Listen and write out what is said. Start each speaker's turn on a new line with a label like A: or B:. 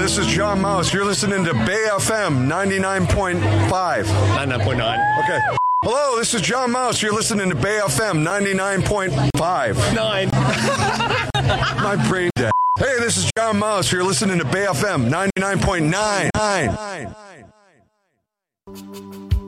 A: this is John Mouse. You're listening to Bay FM 99.5.
B: 99.9.
A: Okay. Hello, this is John Mouse. You're listening to Bay FM 99.5.
B: 9.
A: My brain dead. Hey, this is John Mouse. You're listening to Bay FM 99.9.